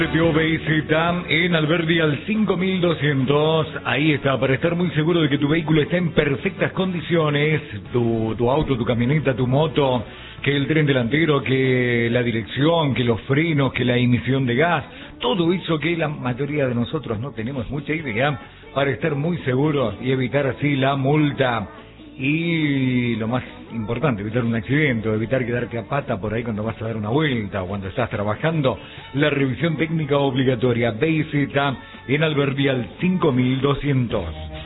OBZ en Alberdi al 5200. Ahí está, para estar muy seguro de que tu vehículo está en perfectas condiciones, tu auto, tu camioneta, tu moto, que el tren delantero, que la dirección, que los frenos, que la emisión de gas, todo eso que la mayoría de nosotros no tenemos mucha idea, para estar muy seguros y evitar así la multa. Y lo más importante, evitar un accidente, evitar quedarte a pata por ahí cuando vas a dar una vuelta o cuando estás trabajando. La revisión técnica obligatoria BZ en Alberdi al 5200.